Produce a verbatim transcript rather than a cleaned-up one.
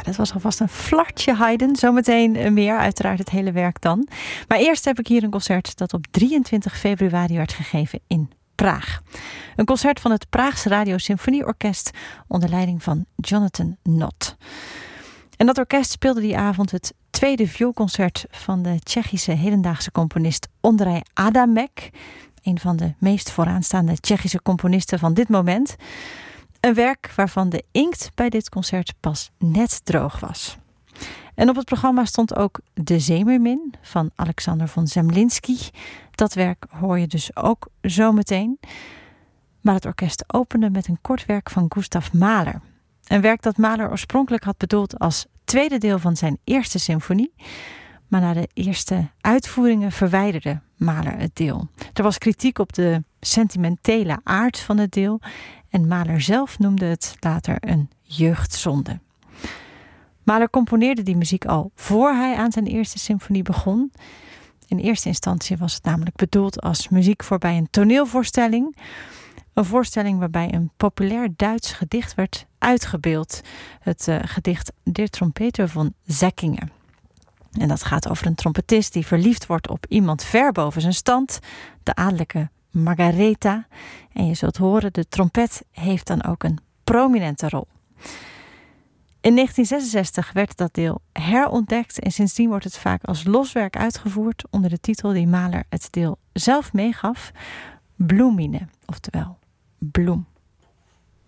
dat was alvast een flartje Haydn. Zometeen meer, uiteraard het hele werk dan. Maar eerst heb ik hier een concert dat op drieëntwintig februari werd gegeven in Praag. Een concert van het Praagse Radio Symfonieorkest onder leiding van Jonathan Nott. En dat orkest speelde die avond het tweede vioolconcert van de Tsjechische hedendaagse componist Ondřej Adamek. Een van de meest vooraanstaande Tsjechische componisten van dit moment. Een werk waarvan de inkt bij dit concert pas net droog was. En op het programma stond ook De Zeemeermin van Alexander von Zemlinsky. Dat werk hoor je dus ook zometeen. Maar het orkest opende met een kort werk van Gustav Mahler. Een werk dat Mahler oorspronkelijk had bedoeld als tweede deel van zijn eerste symfonie. Maar na de eerste uitvoeringen verwijderde Mahler het deel. Er was kritiek op de sentimentele aard van het deel. En Mahler zelf noemde het later een jeugdzonde. Mahler componeerde die muziek al voor hij aan zijn eerste symfonie begon. In eerste instantie was het namelijk bedoeld als muziek voor bij een toneelvoorstelling. Een voorstelling waarbij een populair Duits gedicht werd uitgebeeld. Het uh, gedicht Der Trompeter von Säckingen. En dat gaat over een trompetist die verliefd wordt op iemand ver boven zijn stand. De adellijke Margaretha. En je zult horen, de trompet heeft dan ook een prominente rol. In negentien zesenzestig werd dat deel herontdekt en sindsdien wordt het vaak als loswerk uitgevoerd onder de titel die Mahler het deel zelf meegaf, Bloemine, oftewel bloem.